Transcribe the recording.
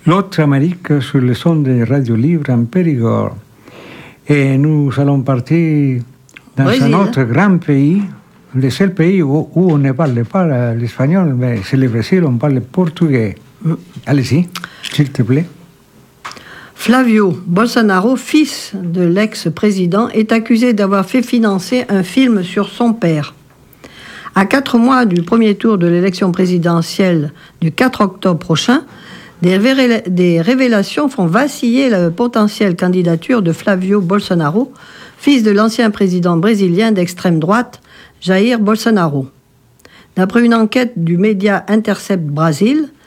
l'autre Amérique sur le son de Radio Libre en Périgord. Et nous allons partir dans Brésil. un autre grand pays, le seul pays où on ne parle pas l'espagnol, mais c'est le Brésil, on parle portugais. Allez-y, s'il te plaît. Flavio Bolsonaro, fils de l'ex-président, est accusé d'avoir fait financer un film sur son père. À 4 mois du premier tour de l'élection présidentielle du 4 octobre prochain, des révélations font vaciller la potentielle candidature de Flavio Bolsonaro, fils de l'ancien président brésilien d'extrême droite, Jair Bolsonaro. D'après une enquête du média Intercept Brasil,